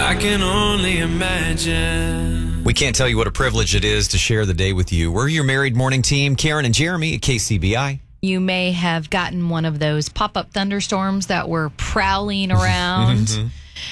I can only imagine. We can't tell you what a privilege it is to share the day with you. We're your married morning team, Karen and Jeremy at KCBI. You may have gotten one of those pop-up thunderstorms that were prowling around.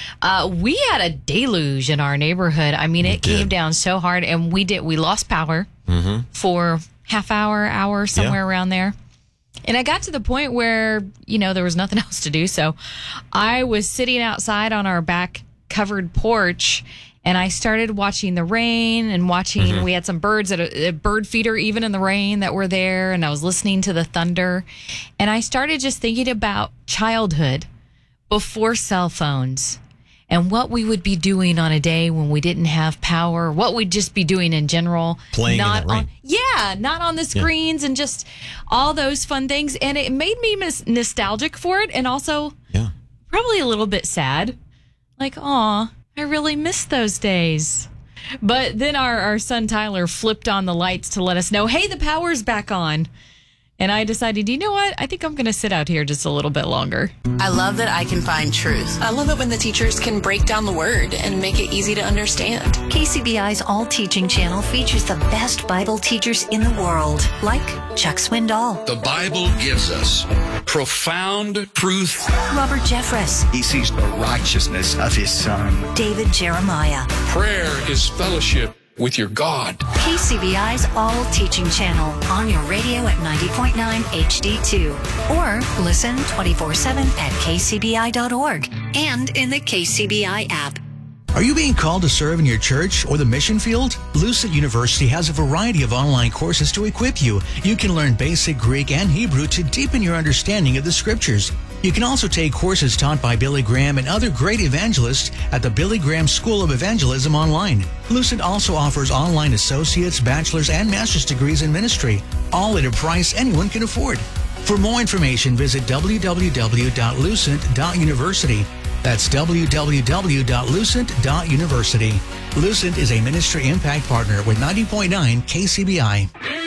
We had a deluge in our neighborhood. I mean, it came down so hard, and we lost power for half hour, somewhere around there. And I got to the point where, there was nothing else to do. So I was sitting outside on our back covered porch, and I started watching the rain and watching, we had some birds at a bird feeder, even in the rain, that were there. And I was listening to the thunder. And I started just thinking about childhood before cell phones and what we would be doing on a day when we didn't have power, what we'd just be doing in general. Playing in the rain. Not on the screens and just all those fun things. And it made me nostalgic for it, and also probably a little bit sad. Like, aw, I really miss those days. But then our son Tyler flipped on the lights to let us know, hey, the power's back on. And I decided, you know what? I think I'm going to sit out here just a little bit longer. I love that I can find truth. I love it when the teachers can break down the word and make it easy to understand. KCBI's All Teaching channel features the best Bible teachers in the world, like Chuck Swindoll. The Bible gives us profound truth. Robert Jeffress. He sees the righteousness of his Son. David Jeremiah. Prayer is fellowship with your God. KCBI's All Teaching channel on your radio at 90.9 HD2. Or listen 24/7 at kcbi.org and in the KCBI app. Are you being called to serve in your church or the mission field? Lucid University has a variety of online courses to equip you. You can learn basic Greek and Hebrew to deepen your understanding of the scriptures. You can also take courses taught by Billy Graham and other great evangelists at the Billy Graham School of Evangelism online. Lucid also offers online associate's, bachelor's, and master's degrees in ministry, all at a price anyone can afford. For more information, visit www.lucent.university. That's www.lucent.university. Lucent is a ministry impact partner with 90.9 KCBI.